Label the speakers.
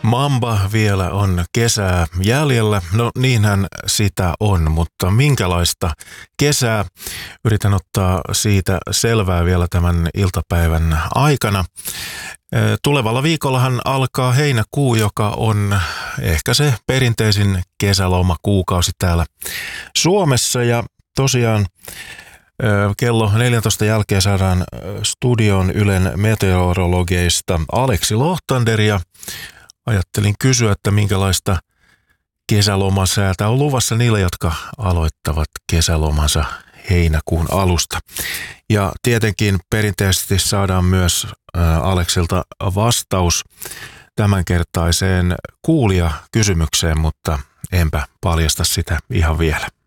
Speaker 1: Mamba vielä on kesää jäljellä. No niinhän sitä on, mutta minkälaista kesää? Yritän ottaa siitä selvää vielä tämän iltapäivän aikana. Tulevalla viikollahan alkaa heinäkuu, joka on ehkä se perinteisin kesälomakuukausi täällä Suomessa. Ja tosiaan kello 14 jälkeen saadaan studioon Ylen meteorologeista Aleksi Lohtander ja ajattelin kysyä, että minkälaista kesälomasäätä on luvassa niille, jotka aloittavat kesälomansa heinäkuun alusta. Ja tietenkin perinteisesti saadaan myös Aleksilta vastaus tämänkertaiseen kuulijakysymykseen, mutta enpä paljasta sitä ihan vielä.